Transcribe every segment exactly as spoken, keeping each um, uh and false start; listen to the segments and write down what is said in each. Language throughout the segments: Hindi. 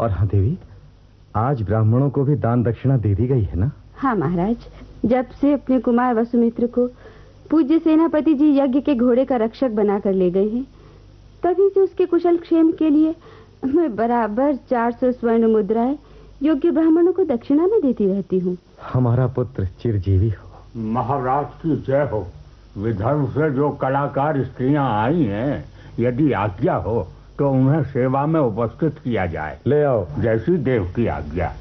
और हाँ देवी, आज ब्राह्मणों को भी दान दक्षिणा दे दी गई है ना? हाँ महाराज, जब से अपने कुमार वसुमित्र को पूज्य सेनापति जी यज्ञ के घोड़े का रक्षक बनाकर ले गए हैं, तभी से उसके कुशल क्षेम के लिए मैं बराबर चार सौ स्वर्ण मुद्राएं योग्य ब्राह्मणों को दक्षिणा में देती रहती हूँ। हमारा पुत्र चिरजीवी हो। महाराज की जय हो। विदर्भ से जो कलाकार स्त्रियां आई हैं, यदि आज्ञा हो तो उन्हें सेवा में उपस्थित किया जाए। ले आओ। जैसी देव की आज्ञा।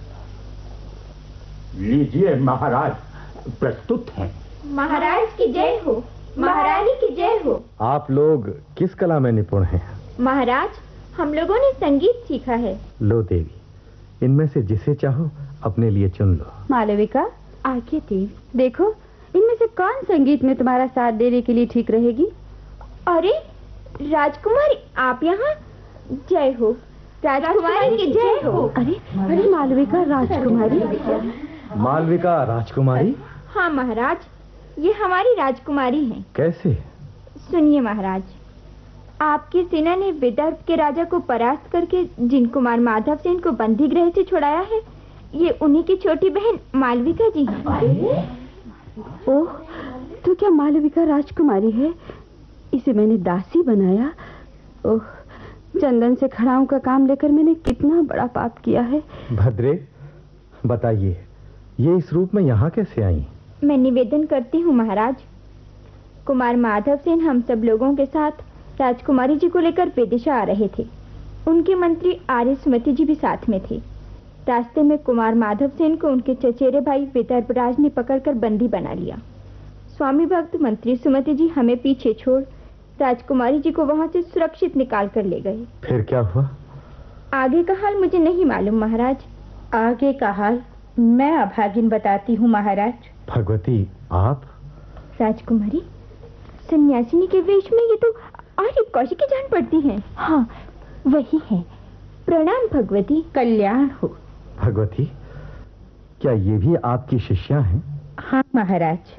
लीजिए महाराज, प्रस्तुत हैं। महाराज की जय हो, महारानी की जय हो। आप लोग किस कला में निपुण हैं? महाराज, हम लोगों ने संगीत सीखा है। लो देवी, इनमें से जिसे चाहो अपने लिए चुन लो। मालविका, आज्ञा देवी, देखो इनमें से कौन संगीत में तुम्हारा साथ देने के लिए ठीक रहेगी? अरे राजकुमारी, आप यहाँ? जय हो, राजकुमारी की जय हो। अरे अरे मालविका राजकुमारी। मालविका राजकुमारी? हाँ महाराज, ये हमारी राजकुमारी हैं। कैसे? सुनिए महाराज, आपकी सेना ने विदर्भ के राजा को परास्त करके जिन कुमार माधव सेन को बंदी गृह से छुड़ाया है, ये उन्हीं की छोटी बहन मालविका जी हैं। ओह, तो क्या मालविका राजकुमारी है? इसे मैंने दासी बनाया। ओह, चंदन से खड़ाऊं का काम लेकर मैंने कितना बड़ा पाप किया है। भद्रे, बताइए ये इस रूप में यहाँ कैसे आई? मैं निवेदन करती हूँ महाराज, कुमार माधव सेन हम सब लोगों के साथ राजकुमारी जी को लेकर विदिशा आ रहे थे। उनके मंत्री आर्य सुमति जी भी साथ में थे। रास्ते में कुमार माधव सेन को उनके चचेरे भाई विदर्भराज ने पकड़कर बंदी बना लिया। स्वामी भक्त मंत्री सुमति जी हमें पीछे छोड़ राजकुमारी जी को वहां से सुरक्षित निकाल कर ले गए। फिर क्या हुआ? आगे का हाल मुझे नहीं मालूम महाराज। आगे का हाल मैं अभागिन बताती हूँ महाराज। भगवती, आप? राजकुमारी, सन्यासिनी के वेश में ये तो आर्य कौशिकी जान पड़ती हैं। हाँ, वही है। प्रणाम भगवती। कल्याण हो। भगवती, क्या ये भी आपकी शिष्या हैं? हाँ महाराज,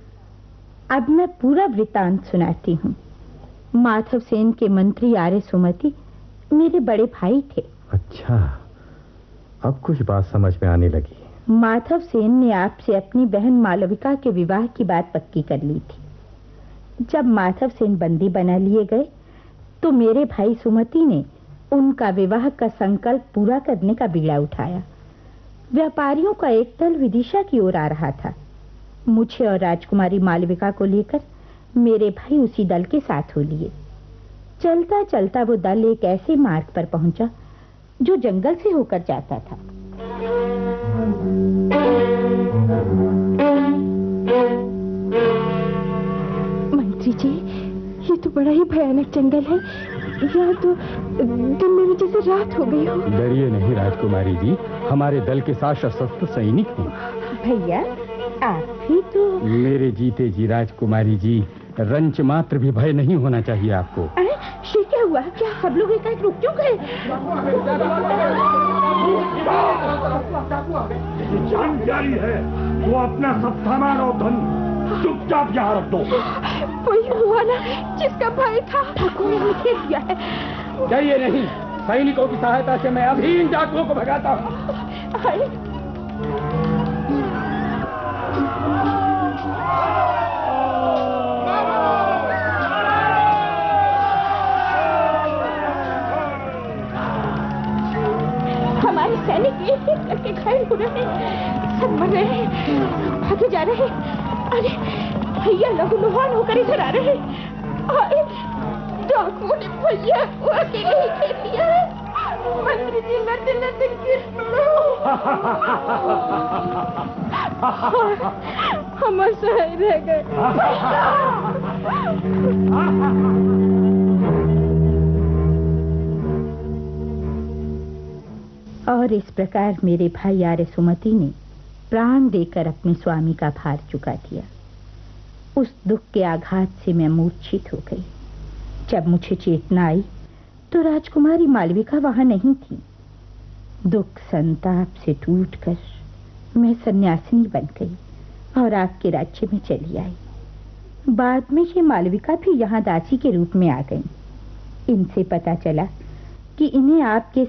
अब मैं पूरा वृतांत सुनाती हूँ। माधव सेन के मंत्री आर्य सुमति मेरे बड़े भाई थे। अच्छा, अब कुछ बात समझ में आने लगी। माधव सेन ने आपसे अपनी बहन मालविका के विवाह की बात पक्की कर ली थी। जब माधव सेन बंदी बना लिए गए तो मेरे भाई सुमति ने उनका विवाह का संकल्प पूरा करने का बीड़ा उठाया। व्यापारियों का एक दल विदिशा की ओर आ रहा था। मुझे और राजकुमारी मालविका को लेकर मेरे भाई उसी दल के साथ हो लिए। चलता चलता वो दल एक ऐसे मार्ग पर पहुंचा जो जंगल से होकर जाता था। मंत्री जी, ये तो बड़ा ही भयानक जंगल है। यहाँ तो दिन में जैसे रात हो गई हो। डरिए नहीं राजकुमारी जी, हमारे दल के साथ सशस्त्र सैनिक हैं। भैया, आप भी तो। मेरे जीते जी राजकुमारी जी, रंच मात्र भी भय नहीं होना चाहिए आपको। अरे ये क्या हुआ? क्या सब लोग एकाएक रुक क्यों गए? जान जारी है, वो अपना सब सामान और धन चुपचाप यहाँ रख दो। वही हुआ ना जिसका भाई था। ठाकुर ने लिखे दिया है। जाइए नहीं, सैनिकों की सहायता से मैं अभी इन डाकुओं को भगाता हूँ। हमारे सैनिक एक एक करके घायल हो रहे हैं, सब मर रहे हैं, भागे जा रहे हैं। अरे भैया लहू लुहान होकर इधर आ रहे हैं। अरे डाकुओं ने भैया को अकेले ही खेल लिया है। मंत्री जी लड़ते लड़ते गिर पड़े। हम असहाय रह गए। और इस प्रकार मेरे भाई आर्य सुमति ने प्राण देकर अपने स्वामी का भार चुका दिया। उस दुख के आघात से मैं मूर्छित हो गई। जब मुझे चेतना आई तो राजकुमारी मालविका वहां नहीं थी। दुख संताप से टूटकर मैं सन्यासिनी बन गई और आपके राज्य में चली आई। बाद में ये मालविका भी यहाँ दासी के रूप में आ गई। इनसे पता चला कि इन्हें आपके